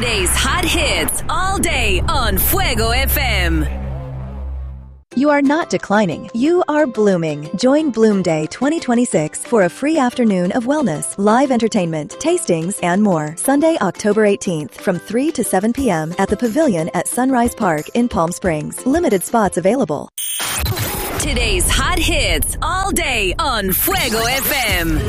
Today's hot hits all day on Fuego FM. You are not declining. You are blooming. Join Bloom Day 2026 for a free afternoon of wellness, live entertainment, tastings, and more. Sunday, October 18th from 3 to 7 p.m. at the Pavilion at Sunrise Park in Palm Springs. Limited spots available. Today's hot hits all day on Fuego FM.